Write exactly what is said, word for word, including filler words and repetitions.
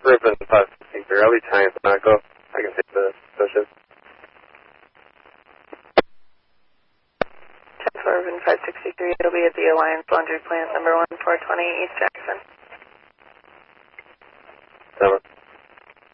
Urban five sixty-three. I'll be trying to not go. I can take the social. ten for Urban five sixty-three. It'll be at the Alliance Laundry Plant, number one four twenty East Jackson.